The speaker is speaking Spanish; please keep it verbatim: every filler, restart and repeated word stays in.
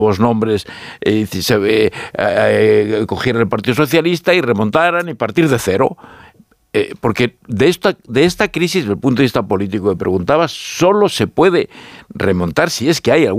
nuevos nombres, eh, se, eh, eh, cogieran el Partido Socialista y remontaran y partir de cero. Eh, porque de esta, de esta crisis, desde el punto de vista político que preguntabas, solo se puede remontar si es que hay algún